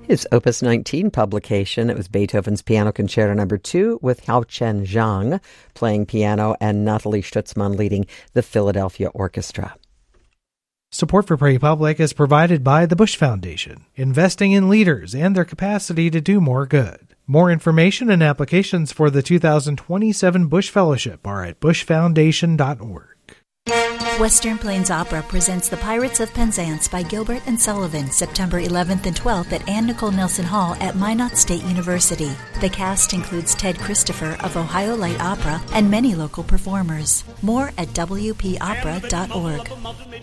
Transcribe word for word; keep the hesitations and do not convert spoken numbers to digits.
His Opus nineteen publication, it was Beethoven's Piano Concerto Number two with Haochen Zhang playing piano and Nathalie Stutzmann leading the Philadelphia Orchestra. Support for Prairie Public is provided by the Bush Foundation, investing in leaders and their capacity to do more good. More information and applications for the two thousand twenty-seven Bush Fellowship are at bush foundation dot org. Western Plains Opera presents The Pirates of Penzance by Gilbert and Sullivan, September eleventh and twelfth at Anne Nicole Nelson Hall at Minot State University. The cast includes Ted Christopher of Ohio Light Opera and many local performers. More at w p opera dot org.